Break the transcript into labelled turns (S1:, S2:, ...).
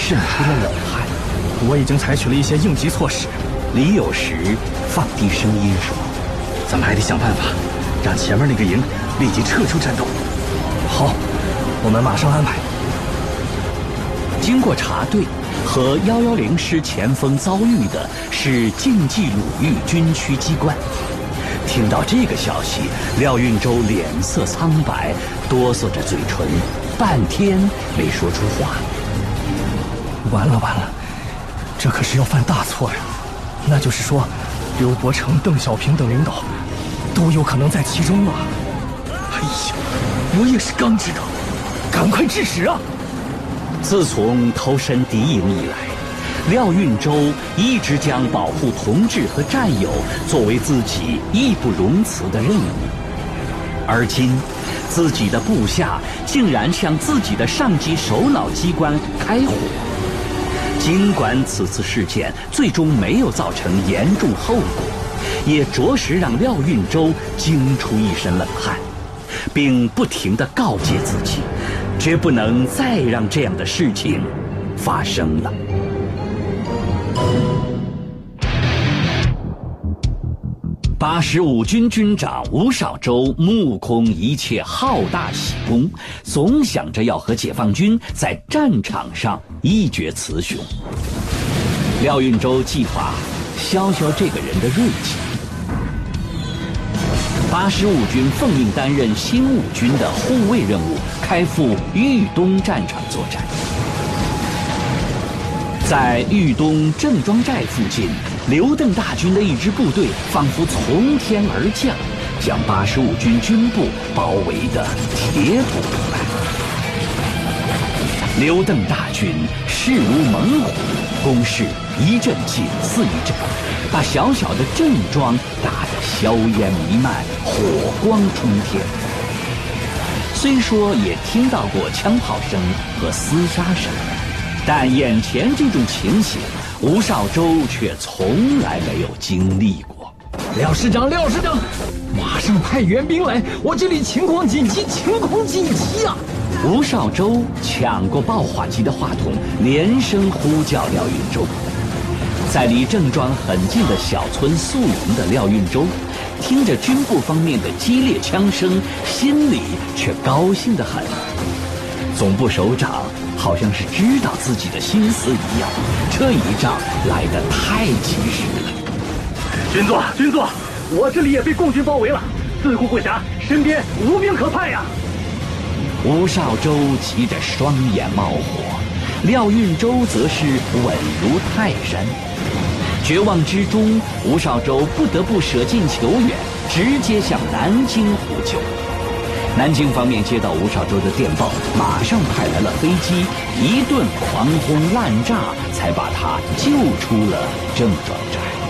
S1: 渗出了冷汗。
S2: 我已经采取了一些应急措施。
S1: 李有时放低声音说：“咱们还得想办法，让前面那个营立即撤出战斗。”
S2: 好，我们马上安排。
S1: 经过查对，和110师前锋遭遇的是晋冀鲁豫军区机关。听到这个消息，廖运周脸色苍白，哆嗦着嘴唇，半天没说出话。
S2: 完了，这可是要犯大错呀！那就是说，刘伯承、邓小平等领导都有可能在其中啊！哎呀，我也是刚知道，赶快制止啊！
S1: 自从投身敌营以来，廖运周一直将保护同志和战友作为自己义不容辞的任务，而今自己的部下竟然向自己的上级首脑机关开火。尽管此次事件最终没有造成严重后果，也着实让廖运周惊出一身冷汗，并不停地告诫自己，绝不能再让这样的事情发生了。85军军长吴绍周目空一切好大喜功，总想着要和解放军在战场上一决雌雄。廖运周计划消消这个人的锐气。85军奉命担任新五军的护卫任务，开赴豫东战场作战。在豫东郑庄寨附近，刘邓大军的一支部队仿佛从天而降，将85军军部包围得铁土不烂。刘邓大军势如猛虎，攻势一阵紧似一阵，把小小的郑庄打得硝烟弥漫，火光冲天。虽说也听到过枪炮声和厮杀声，但眼前这种情形，吴绍周却从来没有经历过。
S2: 廖师长，马上派援兵来！我这里情况紧急啊！
S1: 吴绍周抢过报话机的话筒，连声呼叫廖运周。在离郑庄很近的小村宿营的廖运周，听着军部方面的激烈枪声，心里却高兴得很。总部首长好像是知道自己的心思一样，这一仗来得太及时了。
S2: 军座，我这里也被共军包围了，自顾不暇，身边无兵可派呀！
S1: 吴绍周急着双眼冒火，廖运周则是稳如泰山。绝望之中，吴绍周不得不舍近求远，直接向南京呼救。南京方面接到吴绍周的电报，马上派来了飞机，一顿狂轰滥炸，才把他救出了郑庄寨。